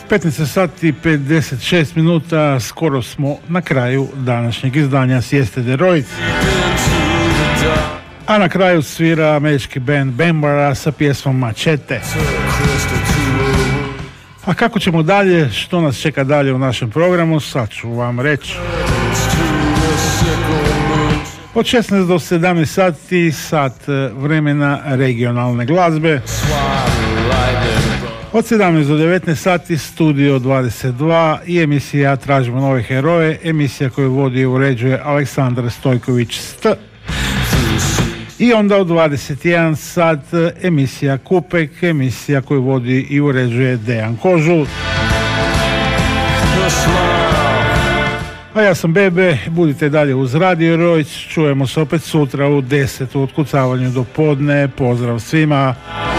15 sati 56 minuta, skoro smo na kraju današnjeg izdanja Siesta de Roiz. A na kraju svira američki band Bambara sa pjesmom Machete. A kako ćemo dalje, što nas čeka dalje u našem programu, sad ću vam reći. Od 16 do 17 sati, sat vremena regionalne glazbe. Od 17 do 19 sati Studio 22 i emisija Tražimo nove heroje, emisija koju vodi i uređuje Aleksandar Stojković-St. I onda od 21 sat emisija Kupek, emisija koju vodi i uređuje Dejan Kožul. A ja sam Bebe, budite dalje uz Radio Roiz, čujemo se opet sutra u 10 u otkucavanju do podne, pozdrav svima.